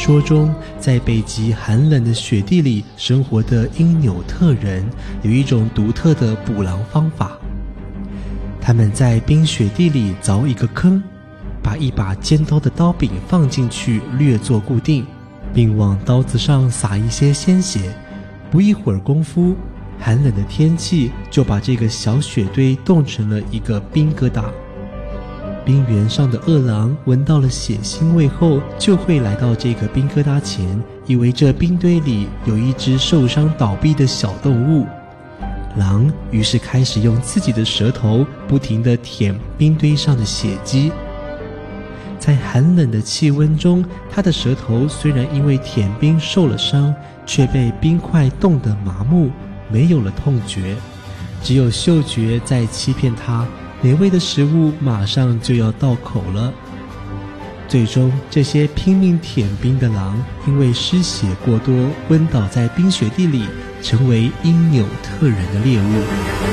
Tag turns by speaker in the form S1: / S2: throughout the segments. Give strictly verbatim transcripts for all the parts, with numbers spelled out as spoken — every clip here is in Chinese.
S1: 说中，在北极寒冷的雪地里生活的因纽特人有一种独特的捕狼方法。他们在冰雪地里凿一个坑，把一把尖刀的刀柄放进去略作固定，并往刀子上撒一些鲜血。不一会儿功夫，寒冷的天气就把这个小雪堆冻成了一个冰疙瘩。冰原上的饿狼闻到了血腥味后，就会来到这个冰疙瘩前，以为这冰堆里有一只受伤倒闭的小动物。狼于是开始用自己的舌头不停地舔冰堆上的血迹。在寒冷的气温中，它的舌头虽然因为舔冰受了伤，却被冰块冻得麻木，没有了痛觉，只有嗅觉在欺骗它，美味的食物马上就要到口了。最终，这些拼命舔冰的狼因为失血过多，昏倒在冰雪地里，成为因纽特人的猎物。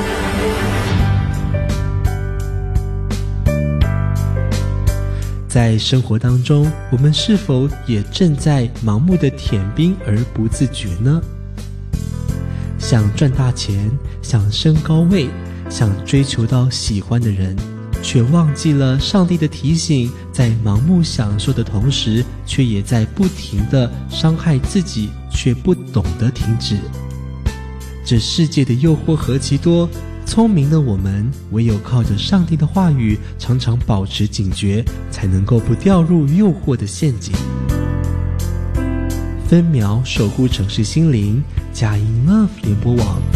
S1: 在生活当中，我们是否也正在盲目的舔冰而不自觉呢？想赚大钱，想升高位，想追求到喜欢的人，却忘记了上帝的提醒，在盲目享受的同时，却也在不停地伤害自己，却不懂得停止。这世界的诱惑何其多，聪明的我们唯有靠着上帝的话语，常常保持警觉，才能够不掉入诱惑的陷阱。分秒守护城市心灵，佳音 Love 联播网